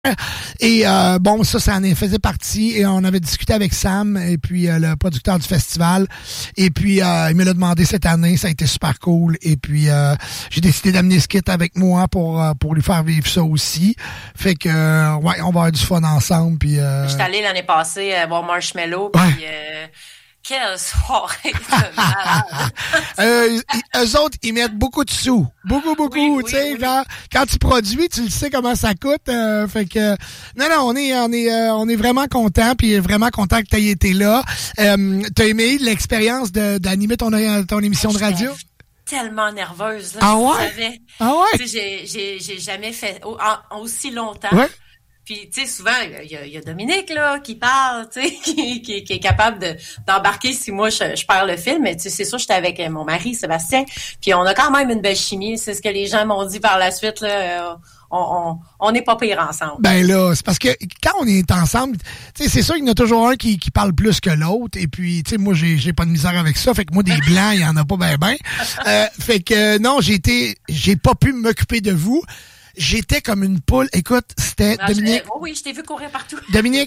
Et bon, ça en faisait partie. Et on avait discuté avec Sam, et puis le producteur du festival. Et puis, il me l'a demandé cette année. Ça a été super cool. Et puis, j'ai décidé d'amener Skit avec moi pour lui faire vivre ça aussi. Fait que, ouais, on va avoir du fun ensemble. Puis, j'étais allée l'année passée voir Marshmello. Ouais. Puis, quelle soirée de malade! Eux autres, ils mettent beaucoup de sous. Beaucoup. Oui, Tu sais, oui. quand tu produis, tu le sais comment ça coûte. Fait que, non, on est vraiment content, puis vraiment content que tu aies été là. T'as aimé l'expérience d'animer ton émission de radio? Tellement nerveuse, là. Ah tu ouais? savais. Ah ouais? Tu sais, j'ai jamais fait aussi longtemps. Ouais. Puis, tu sais, souvent, il y a Dominique, là, qui parle, tu sais, qui est capable d'embarquer si moi, je perds le film. Mais, tu sais, c'est sûr, j'étais avec mon mari, Sébastien. Puis, on a quand même une belle chimie. C'est ce que les gens m'ont dit par la suite, là. On n'est pas pire ensemble. Ben là, c'est parce que quand on est ensemble, tu sais, c'est sûr qu'il y en a toujours un qui parle plus que l'autre. Et puis, tu sais, moi, j'ai pas de misère avec ça. Fait que moi, des blancs, il y en a pas ben. Fait que non, j'ai pas pu m'occuper de vous. J'étais comme une poule. Écoute, c'était Dominique. Oui, je t'ai vu courir partout. Dominique.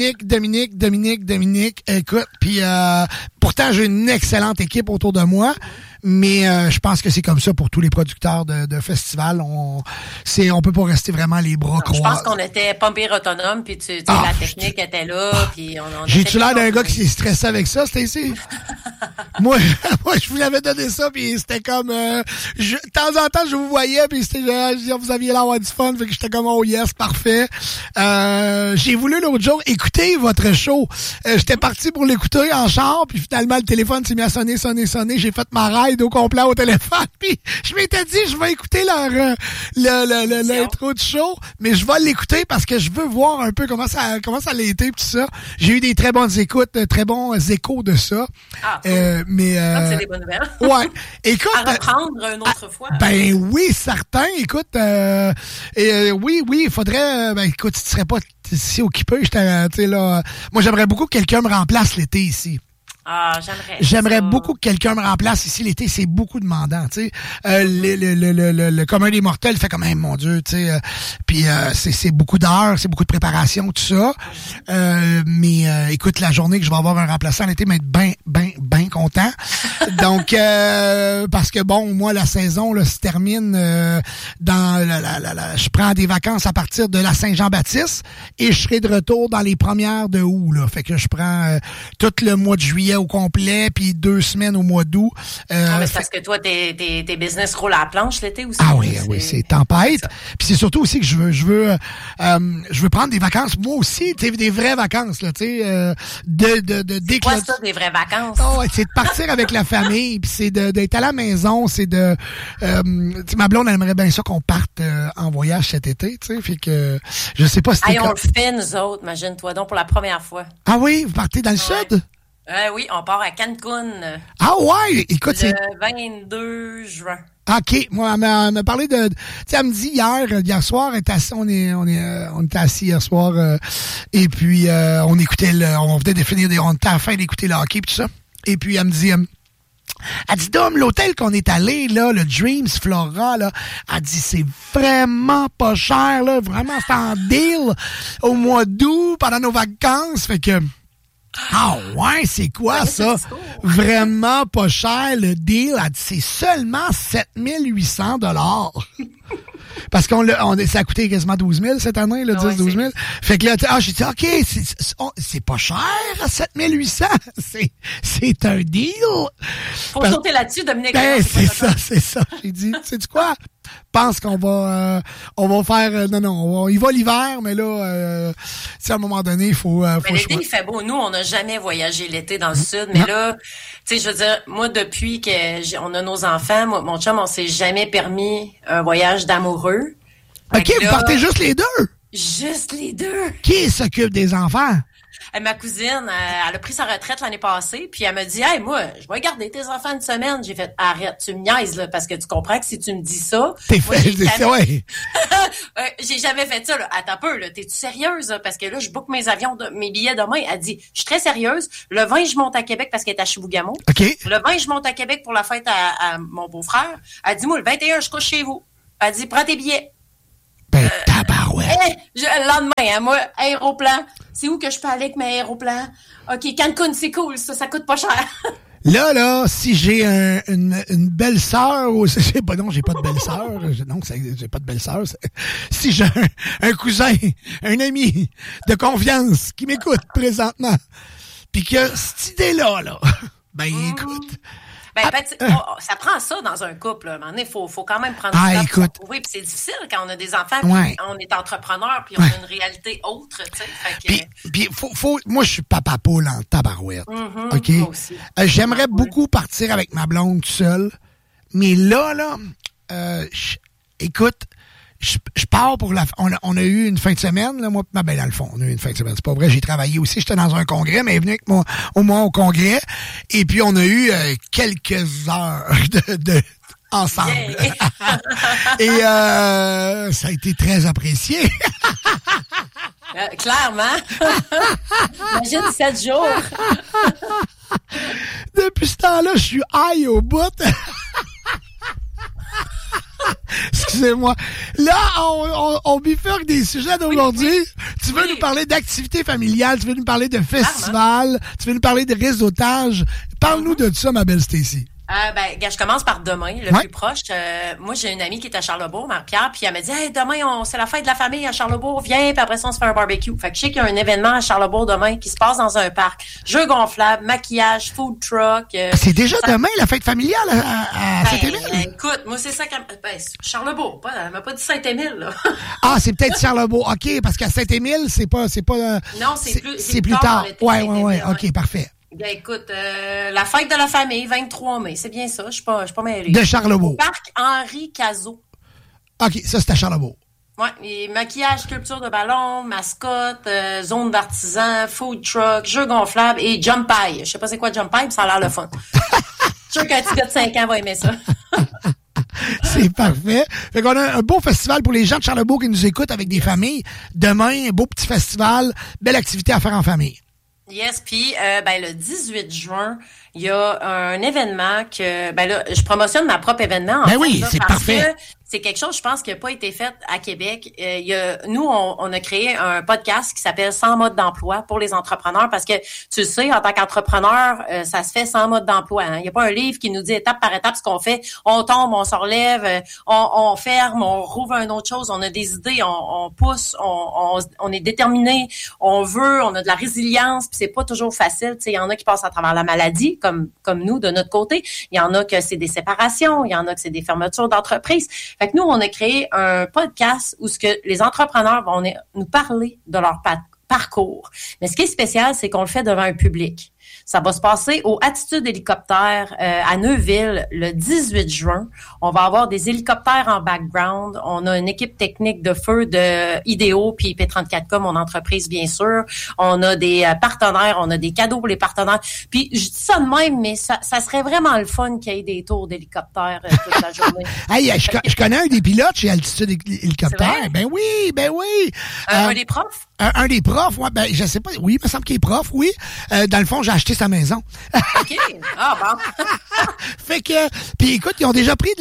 Écoute, puis pourtant, j'ai une excellente équipe autour de moi. Mais je pense que c'est comme ça pour tous les producteurs de festivals. On peut pas rester vraiment les bras croisés. Je pense qu'on était pas pire autonome, puis la technique était là, puis on J'ai-tu l'air d'un gars qui s'est stressé avec ça, Stacy? moi, je vous avais donné ça, puis c'était comme... de temps en temps, je vous voyais, puis c'était vous aviez l'air d'avoir du fun, fait que j'étais comme, oh yes, parfait. J'ai voulu l'autre jour écouter votre show. J'étais parti pour l'écouter en char, puis finalement, le téléphone s'est mis à sonner. J'ai fait ma ride au complet au téléphone, puis je m'étais dit, je vais écouter l'intro du show, mais je vais l'écouter parce que je veux voir un peu comment ça l'a été, tout ça. J'ai eu des très bonnes écoutes, très bons échos de ça. Ah, cool. Mais c'est des bonnes nouvelles. Ouais. Écoute, à reprendre une autre fois. Ben oui, certain. Écoute, oui, il faudrait. Ben écoute, si tu serais pas si occupé, tu sais là. Moi, j'aimerais beaucoup que quelqu'un me remplace l'été ici. Ah, j'aimerais beaucoup que quelqu'un me remplace ici l'été, c'est beaucoup demandant, tu sais. Le commun des mortels fait quand même, mon Dieu, tu sais. Puis c'est beaucoup d'heures, c'est beaucoup de préparation, tout ça. Mais écoute, la journée que je vais avoir un remplaçant l'été, mais être bien content. Donc parce que bon, moi la saison là se termine je prends des vacances à partir de la Saint-Jean-Baptiste et je serai de retour dans les premières de août là. Fait que je prends tout le mois de juillet au complet, puis 2 semaines au mois d'août. Mais c'est parce que toi, tes business roulent à la planche l'été aussi. Ah oui, c'est tempête. Puis c'est surtout aussi que je veux prendre des vacances, moi aussi, tu sais, des vraies vacances, là, tu sais, c'est quoi ça, des vraies vacances? Oh, ouais, c'est de partir avec la famille, puis c'est d'être à la maison, c'est tu sais, ma blonde, elle aimerait bien ça qu'on parte en voyage cet été, tu sais, fait que je sais pas si on le fait, nous autres, imagine-toi donc, pour la première fois. Ah oui, vous partez dans le sud? Oui, on part à Cancun. Ah ouais, écoute, le 22 juin. OK, moi elle m'a parlé de tu sais, elle me dit hier soir on était assis hier soir et puis on écoutait on venait de finir on était à la fin d'écouter le hockey et tout ça. Et puis elle me dit elle dit, Dom, l'hôtel qu'on est allé, là, le Dreams Flora, là, elle dit, c'est vraiment pas cher, là, vraiment, c'est en deal au mois d'août, pendant nos vacances, fait que, ah ouais, c'est quoi ça? Vraiment pas cher, le deal, elle dit, c'est seulement 7 800 $. Parce ça a coûté quasiment 12 000 cette année, là, 10-12 000. Fait que là, j'ai dit, OK, c'est pas cher à 7 800. C'est un deal. Faut sauter là-dessus, Dominique. Ben, c'est ça. J'ai dit, sais-tu quoi? Pense qu'on va faire, il va l'hiver, mais là, à un moment donné, il faut mais l'été, il fait beau. Nous, on n'a jamais voyagé l'été dans le sud, mais là, tu sais, je veux dire, moi, depuis on a nos enfants, moi, mon chum, on s'est jamais permis un voyage d'amoureux. OK, vous partez juste les deux? Juste les deux. Qui s'occupe des enfants? Ma cousine, elle a pris sa retraite l'année passée, puis elle me dit, hey, moi, je vais garder tes enfants une semaine. J'ai fait, arrête, tu me niaises, là, parce que tu comprends que si tu me dis ça. J'ai jamais fait ça, là. Attends un peu, là. T'es-tu sérieuse, là? Parce que là, je book mes billets demain. Elle dit, je suis très sérieuse. Le 20, je monte à Québec parce qu'elle est à Chibougamau. OK. Le 20, je monte à Québec pour la fête à mon beau-frère. Elle dit, moi, le 21, je couche chez vous. Elle dit, prends tes billets. Ben, tabarouette. Le lendemain, moi, aéroplan, c'est où que je peux aller avec mes aéroplans? OK, Cancun, c'est cool, ça coûte pas cher. Là, si j'ai une belle-sœur, ou j'ai pas de belle-sœur, non, j'ai pas de belle-sœur. Si j'ai un cousin, un ami de confiance qui m'écoute présentement, puis que cette idée-là, ben écoute. Ça prend ça dans un couple. À un moment donné, faut quand même prendre du temps pour se trouver. Puis c'est difficile quand on a des enfants, puis on est entrepreneur, puis on a une réalité autre. Puis moi, je suis papa poule en tabarouette. OK? Moi aussi. J'aimerais beaucoup partir avec ma blonde tout seul. Mais là, écoute, je pars pour on a eu une fin de semaine, là, moi, ben, dans le fond, on a eu une fin de semaine. C'est pas vrai, j'ai travaillé aussi. J'étais dans un congrès, mais elle est venue avec moi au congrès. Et puis, on a eu quelques heures de ensemble. Yeah. Et ça a été très apprécié. Clairement. Imagine 7 jours. Depuis ce temps-là, je suis high au bout. Excusez-moi. Là, on bifurque des sujets d'aujourd'hui. Oui. Tu veux nous parler d'activités familiales, tu veux nous parler de festivals, tu veux nous parler de réseautage. Parle-nous de ça, ma belle Stacy. Je commence par demain, le plus proche. Moi, j'ai une amie qui est à Charlebourg, Marie-Pierre, puis elle m'a dit, hey, demain, c'est la fête de la famille à Charlebourg, viens, puis après ça, on se fait un barbecue. Fait que je sais qu'il y a un événement à Charlebourg demain qui se passe dans un parc. Jeux gonflables, maquillage, food truck. C'est déjà demain, la fête familiale à Saint-Émile? Écoute, moi, c'est ça Charlebourg, elle m'a pas dit Saint-Émile, là. Ah, c'est peut-être Charlebourg. OK, parce qu'à Saint-Émile, c'est pas. Non, c'est plus tard. Ouais. OK, parfait. Bien, écoute, la fête de la famille, 23 mai, c'est bien ça, je suis pas mêlée. De Charlebourg. Au parc Henri Cazot. OK, ça, c'est à Charlebourg. Ouais, et maquillage, sculpture de ballon, mascotte, zone d'artisans, food truck, jeux gonflables et jump high. Je sais pas c'est quoi jump high, mais ça a l'air le fun. Je suis sûr qu'un petit gars de 5 ans va aimer ça. C'est parfait. Fait qu'on a un beau festival pour les gens de Charlebourg qui nous écoutent avec des familles. Demain, un beau petit festival, belle activité à faire en famille. Yes, puis le 18 juin, il y a un événement que je promotionne ma propre événement en fait, oui, c'est parfait. C'est quelque chose, je pense, qui n'a pas été fait à Québec. Nous, on a créé un podcast qui s'appelle 100 modes d'emploi pour les entrepreneurs parce que, tu le sais, en tant qu'entrepreneur, ça se fait 100 modes d'emploi. Hein. Il n'y a pas un livre qui nous dit étape par étape ce qu'on fait. On tombe, on se relève, on ferme, on rouvre une autre chose. On a des idées, on pousse, on est déterminé, on veut, on a de la résilience. Puis c'est pas toujours facile. Il y en a qui passent à travers la maladie, comme nous, de notre côté. Il y en a que c'est des séparations, il y en a que c'est des fermetures d'entreprises. Fait que nous, on a créé un podcast où les entrepreneurs vont nous parler de leur parcours. Mais ce qui est spécial, c'est qu'on le fait devant un public. Ça va se passer au Attitude Hélicoptère à Neuville le 18 juin. On va avoir des hélicoptères en background. On a une équipe technique de feu de IDEO puis P34K, mon entreprise, bien sûr. On a des partenaires, on a des cadeaux pour les partenaires. Puis je dis ça de même, mais ça serait vraiment le fun qu'il y ait des tours d'hélicoptère toute la journée. Hey, je connais un des pilotes chez Altitude Hélicoptère. Ben oui. Un des profs? Un des profs, ouais, je sais pas. Oui, il me semble qu'il est prof, oui. Dans le fond, j'ai acheté sa maison. OK. Ah, bon. Fait que, puis écoute, ils ont déjà pris de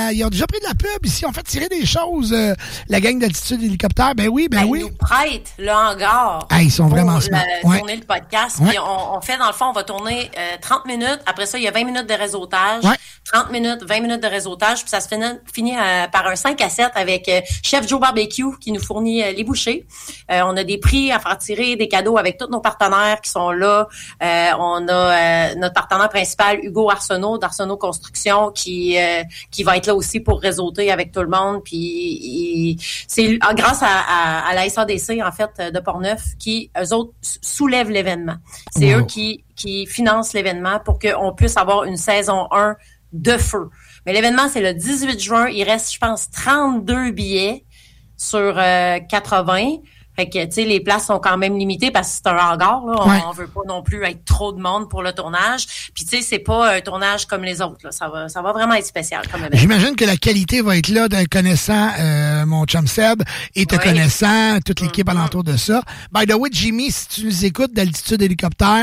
la pub ici. Ils ont fait tirer des choses, la gang d'Altitude Hélicoptère. Ben oui. Ils nous prêtent le hangar. Ils sont vraiment smart. Tourner le podcast. Puis on fait, dans le fond, on va tourner 30 minutes. Après ça, il y a 20 minutes de réseautage. Ouais. 30 minutes, 20 minutes de réseautage. Puis ça se finit par un 5 à 7 avec Chef Joe Barbecue qui nous fournit les bouchées. On a des prix à faire tirer, des cadeaux avec tous nos partenaires qui sont là. On a notre partenaire principal, Hugo Arsenault, d'Arsenault Construction, qui va être là aussi pour réseauter avec tout le monde. Puis c'est grâce à la SADC, en fait, de Portneuf, qui, eux autres, soulèvent l'événement. C'est eux qui financent l'événement pour qu'on puisse avoir une saison 1 de feu. Mais l'événement, c'est le 18 juin. Il reste, je pense, 32 billets sur 80. Fait que, tu sais, les places sont quand même limitées parce que c'est un hangar, là. On veut pas non plus être trop de monde pour le tournage. Puis, tu sais, c'est pas un tournage comme les autres, là. Ça va vraiment être spécial comme événement. J'imagine que la qualité va être là, de connaissant mon chum Seb et te connaissant toute l'équipe alentour de ça. By the way, Jimmy, si tu nous écoutes d'altitude hélicoptère,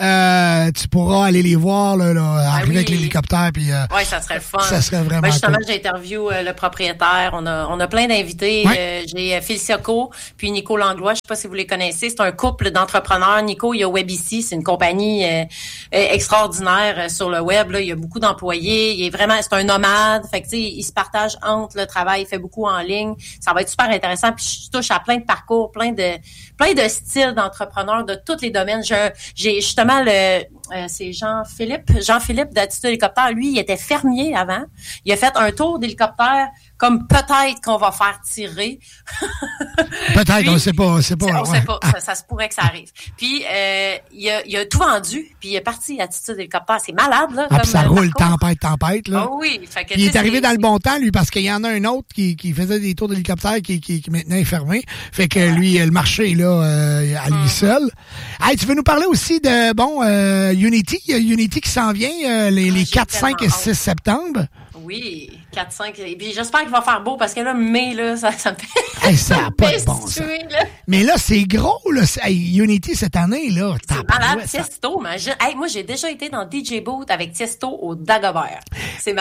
tu pourras aller les voir, là arriver avec l'hélicoptère. Puis, ça serait le fun. Ça serait vraiment justement, cool. j'interviewe le propriétaire. On a plein d'invités. J'ai Phil Siocco puis Nico Langlois. Je sais pas si vous les connaissez. C'est un couple d'entrepreneurs. Nico, il y a WebIci. C'est une compagnie extraordinaire sur le web. Là. Il y a beaucoup d'employés. C'est un nomade. Fait que, tu sais, il se partage entre le travail. Il fait beaucoup en ligne. Ça va être super intéressant. Puis je touche à plein de parcours, plein de styles d'entrepreneurs de tous les domaines. J'ai justement c'est Jean-Philippe d'Attitude Hélicoptère. Lui, il était fermier avant. Il a fait un tour d'hélicoptère comme peut-être qu'on va faire tirer. Peut-être, on ne sait pas. On sait pas. Ça se pourrait que ça arrive. Puis, il a tout vendu, puis il est parti Attitude Hélicoptère. C'est malade, là. Puis ça roule tempête, là. Oh oui. Fait que, il est arrivé dans le bon temps, lui, parce qu'il y en a un autre qui faisait des tours d'hélicoptère qui maintenant est fermé. Fait que lui, le marché est là à lui seul. Hey, tu veux nous parler aussi de, Unity? Il y a Unity qui s'en vient les 4, 5 et 6 septembre. Oui, 4, 5. Et puis j'espère qu'il va faire beau parce que là, mai, là, ça me fait. Hey, ça n'a pas de bon sens. Mais là, c'est gros, là. Unity cette année, là. C'est malade, Tiesto. Moi, j'ai déjà été dans DJ Booth avec Tiesto au Dagobert. C'est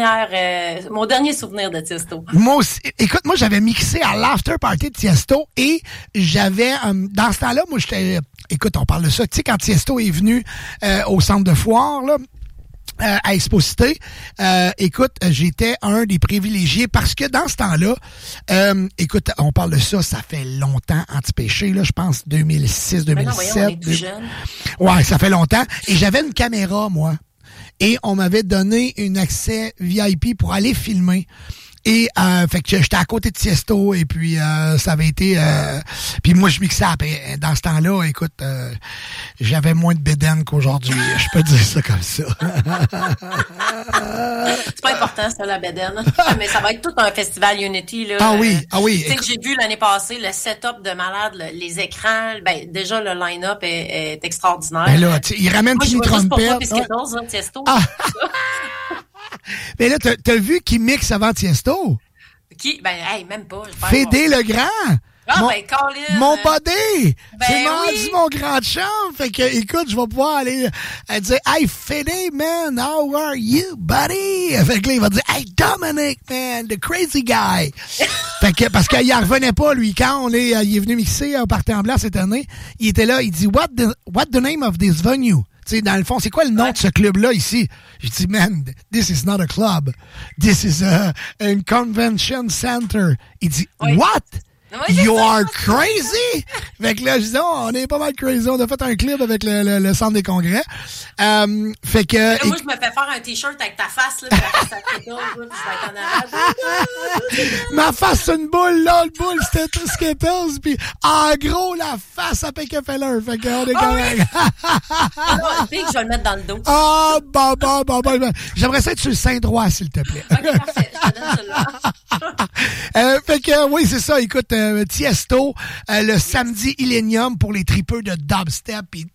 mon dernier souvenir de Tiesto. Moi aussi. Écoute, moi, j'avais mixé à l'after party de Tiesto et j'avais, dans ce temps-là, moi, écoute, on parle de ça. Tu sais, quand Tiesto est venu au centre de foire, là, à Exposité, écoute, j'étais un des privilégiés parce que dans ce temps-là, écoute, on parle de ça fait longtemps, Anti-Péché, là, je pense 2006, 2007. Non, voyons, on est plus jeune. Ouais, ça fait longtemps. Et j'avais une caméra, moi. Et on m'avait donné un accès VIP pour aller filmer. Et fait que j'étais à côté de Tiesto et puis ça avait été puis moi je mixais après. Dans ce temps-là, écoute, j'avais moins de bédaine qu'aujourd'hui. Je peux dire ça comme ça. C'est pas important ça, la bédaine. Mais ça va être tout un festival Unity là. Ah oui. Tu sais que j'ai vu l'année passée le setup de malade, les écrans, déjà le line-up est extraordinaire. Ben là, il ramène Timmy Trumpet. Tiesto. Mais là, t'as vu qui mixe avant Tiesto? Qui? Même pas. Fédé Legrand. Colin. Mon body! C'est oui. mon grand chum. Fait que, écoute, je vais pouvoir aller dire, hey, Fédé, man, how are you, buddy? Fait que là, il va dire, hey, Dominic, man, the crazy guy. Fait que, parce qu'il en revenait pas, lui, quand il est venu mixer au Party en Blanc cette année, il était là, il dit, what the name of this venue? Tu sais, dans le fond, c'est quoi le nom de ce club-là ici? Je dis, man, this is not a club. This is a convention center. Il dit, what? You are crazy? Fait que là, je dis, on est pas mal crazy. On a fait un clip avec le centre des congrès. Fait que. Là, moi, je me fais faire un t-shirt avec ta face, là, puis la face à Skittles, là, puis je vais être en arrière. Ma face, c'est une boule, là, le boule, c'était Skittles, puis en gros, la face à Pickefeller. Fait qu'on est correct. Non, puis je vais le mettre dans le dos. Ah, bon. J'aimerais ça être sur le sein droit, s'il te plaît. OK, parfait. Je te donne celui-là. Fait que, oui, c'est ça. Écoute, Tiesto, le samedi Illenium pour les tripeux de dubstep pis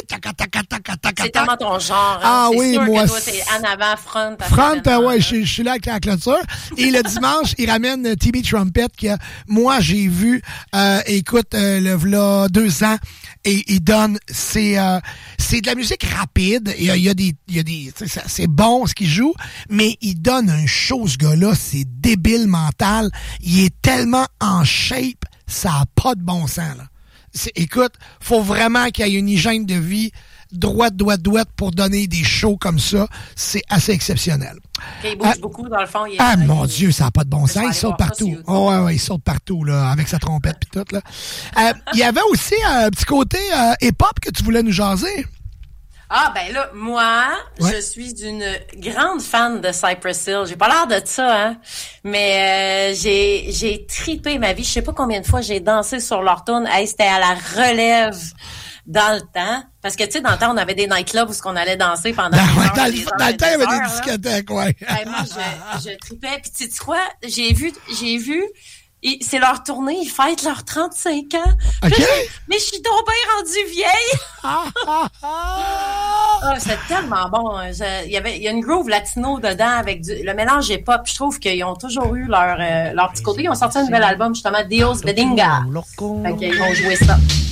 c'est tellement ton genre. Hein? Ah oui, sûr moi. Que toi, t'es en avant, front. Ouais, je suis là avec la clôture. Et le dimanche, il ramène Timmy Trumpet que moi, j'ai vu, écoute, v'là 2 ans. Et il donne, c'est de la musique rapide. Il y a des, c'est bon ce qu'il joue, mais il donne un show, ce gars-là, c'est débile mental. Il est tellement en shape, ça a pas de bon sens, là. Écoute, faut vraiment qu'il y ait une hygiène de vie droite pour donner des shows comme ça. C'est assez exceptionnel. Il bouge beaucoup, dans le fond. Mon Dieu, ça n'a pas de bon sens. Il saute partout. Ouais, il saute partout, là, avec sa trompette pis tout, là. Il y avait aussi un petit côté hip-hop que tu voulais nous jaser. Ah, ben là, moi, je suis une grande fan de Cypress Hill. J'ai pas l'air de ça, hein. Mais j'ai tripé ma vie. Je sais pas combien de fois j'ai dansé sur leur tune. Hey, c'était à la relève dans le temps. Parce que, tu sais, dans le temps, on avait des nightclubs où on allait danser pendant des heures. Dans le temps, il y avait des discothèques, ouais. Hey, moi, je tripais. Puis, tu sais quoi? J'ai vu c'est leur tournée, ils fêtent leurs 35 ans. OK. Mais je suis donc bien rendue vieille. C'est tellement bon. Il y a une groove latino dedans avec le mélange hip-hop. Je trouve qu'ils ont toujours eu leur petit côté. Ils ont sorti un nouvel album, justement, Dios Bedinga. Fait qu'ils vont jouer ça.